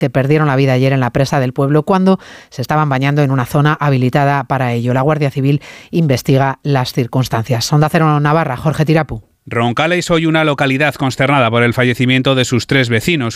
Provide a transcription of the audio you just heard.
que perdieron la vida ayer en la presa del pueblo cuando se estaban bañando en una zona habilitada para ello. La Guardia Civil investiga las circunstancias. Onda Cero Navarra, Jorge Tirapu. Roncala es hoy una localidad consternada por el fallecimiento de sus 3 vecinos.